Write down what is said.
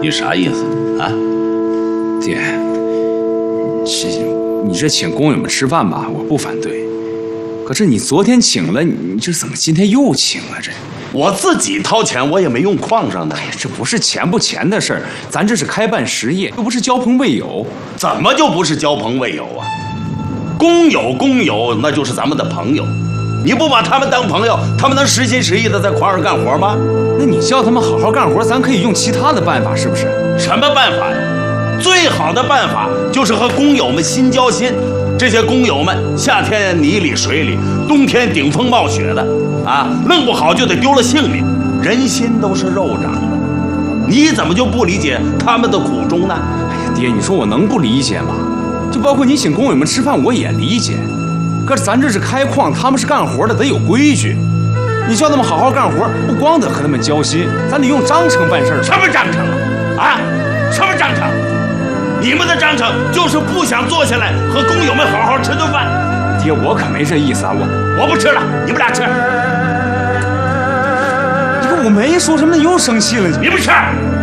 你啥意思啊？ 爹，你这请工友们吃饭吧，我不反对。可是你昨天请了，你这怎么今天又请了？这我自己掏钱，我也没用矿上的。 哎呀，这不是钱不钱的事儿，咱这是开办实业，又不是交朋未友。 怎么就不是交朋未友啊？工友，那就是咱们的朋友。你不把他们当朋友，他们能实心实意的在矿上干活吗？ 那你叫他们好好干活，咱可以用其他的办法，是不是？ 什么办法呀？最好的办法就是和工友们心交心。这些工友们夏天泥里水里，冬天顶风冒雪的，啊，弄不好就得丢了性命。人心都是肉长的，你怎么就不理解他们的苦衷呢？ 哎呀，爹，你说我能不理解吗？就包括你请工友们吃饭，我也理解。可是咱这是开矿，他们是干活的，得有规矩。你叫他们好好干活，不光得和他们交心，咱得用章程办事。 什么章程啊？什么章程？你们的章程就是不想坐下来和工友们好好吃顿饭。 爹，我可没这意思啊， 我不吃了，你们俩吃。 你看我没说什么，你又生气了。 你不吃。